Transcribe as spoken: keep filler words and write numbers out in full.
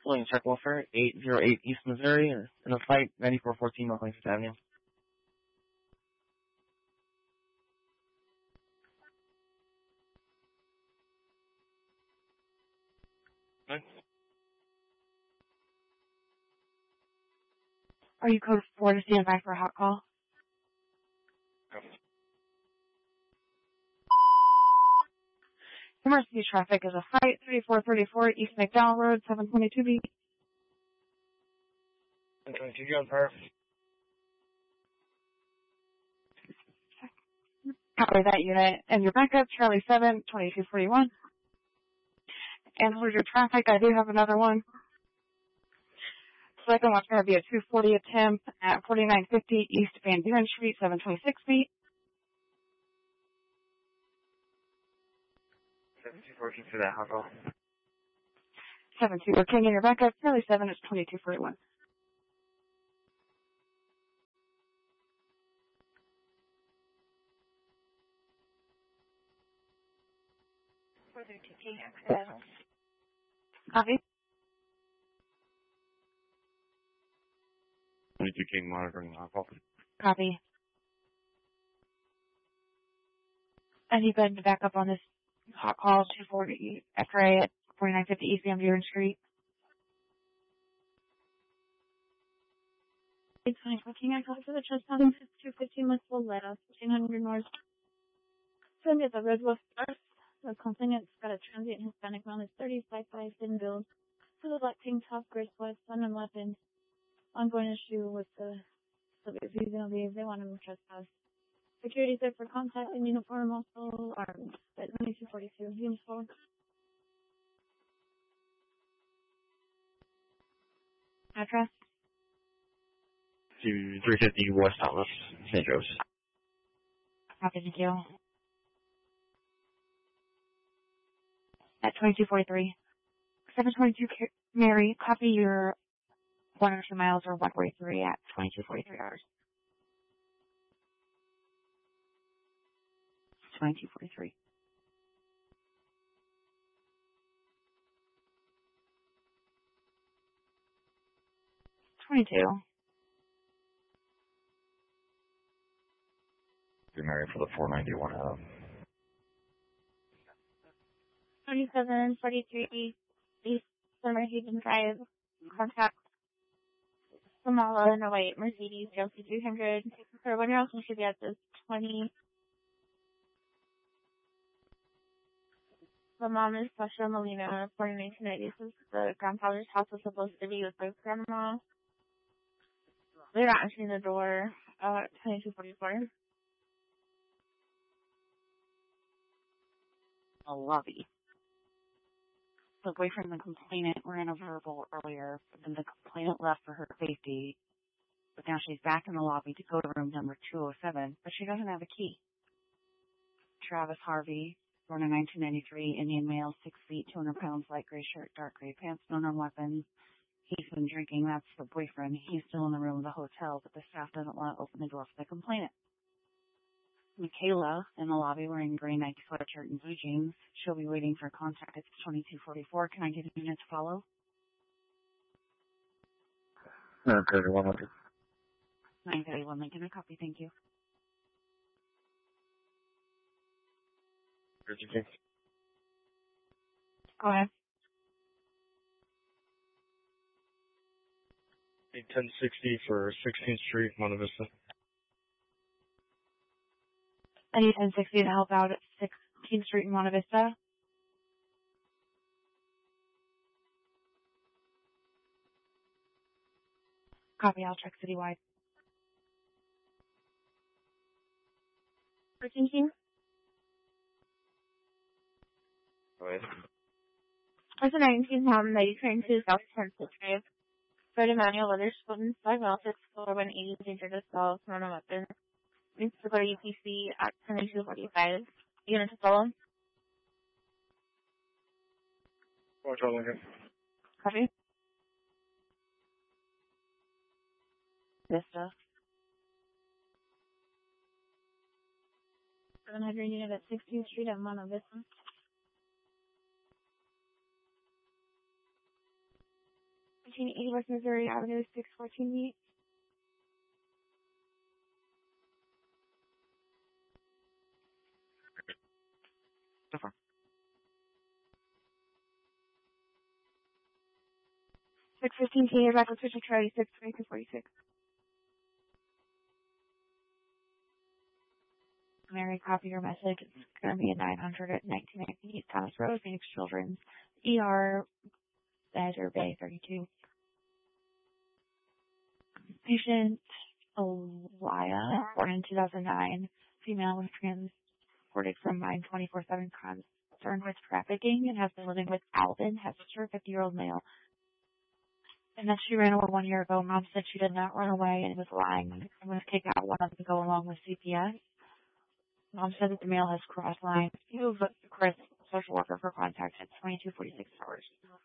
William Check Welfare, eight oh eight East Missouri, in a fight, ninety-four fourteen North Fifth Avenue. Thanks. Are you code four to stand by for a hot call? Okay. Emergency traffic is a fight, thirty-four thirty-four East McDowell Road, seven twenty-two B. seven twenty-two, go on fire. Copy that unit. And your backup, Charlie seven, twenty-two forty-one. And for your traffic, I do have another one. Second one's going to be a two forty attempt at forty-nine fifty East Van Buren Street, seven twenty-six B. seven two four, for that hot call. seven two, we're King in your backup, Charlie seven, it's twenty-two forty-one. Further to King access. Copy. twenty-two King monitoring the hot call. Copy. I need Ben to back up on this hot call, two forty X-ray at forty-nine fifty East Van Buren Street. It's fine. King, I call for the trespassing two fifteen West Loretta, fifteen hundred North. Send it the Red Wolf Stars. The complainant's got a transient Hispanic male, is thirty-five five, thin build. For the black tank top, gray sweats, gun and weapons. Ongoing issue with the subject reasonably if they want him to trespass. Security set for contact in uniform, also armed. At twenty-two forty-two, uniform. Address? To three fifty West Thomas, Saint Joe's. Copy, thank you. At twenty-two forty-three. seven twenty-two Mary, copy your one or two miles or one forty-three at twenty-two forty-three hours. twenty-two forty-three. twenty-two. You're married for the four ninety-one out. twenty-seven forty-three East Summer Haven Drive. Contact Samala in a white Mercedes G L C three hundred. Her one year old should be at this twenty. The mom is Sasha Molina, born in nineteen ninety-six. The grandfather's house was supposed to be with the grandma. They're not answering the door. Uh, twenty-two forty-four. A lobby. The boyfriend and the complainant were in a verbal earlier, but then the complainant left for her safety. But now she's back in the lobby to go to room number two oh seven, but she doesn't have a key. Travis Harvey, born in nineteen ninety-three, Indian male, six feet, two hundred pounds, light gray shirt, dark gray pants, no known weapons. He's been drinking. That's the boyfriend. He's still in the room of the hotel, but the staff doesn't want to open the door for the complainant. Michaela in the lobby wearing gray Nike sweatshirt and blue jeans. She'll be waiting for contact at twenty-two forty-four. Can I get a minute to follow? nine thirty-one Lincoln. nine thirty-one Lincoln. A copy, thank you. Richard King. Go ahead. ten sixty for sixteenth Street, Monte Vista. I need ten sixty to help out at sixteenth Street in Monte Vista. Copy, I'll check citywide. Virgin King? Go ahead. That's a nineteen pound lady trying to South Sunset Drive. Fred Emmanuel Witherspoon, five miles, six four one eighty, danger to solve, run a weapon. Needs to go to U P C at twenty-two forty-five. You gonna follow? Watch out, Lincoln. Copy. Vista. seven hundred unit at sixteenth Street at Monte Vista. eighteen eighty West Missouri Avenue, six fourteen Meet. So far. six fifteen K, you're back with Fisher Charlie, six twenty-two forty-six. Mary, copy your message. It's going to be a nine hundred at nineteen ninety-eight Thomas Road, Phoenix Children's, E R, Badger Bay thirty-two. Patient Elia, born in two thousand nine, female, was transported from Mine twenty-four seven, concerned with trafficking and has been living with Alvin, Hester, fifty-year-old male. And that she ran away one year ago. Mom said she did not run away and was lying and was kicked out one month ago along with C P S. Mom said that the male has crossed lines. You have Chris, social worker, for contact at twenty-two forty-six hours.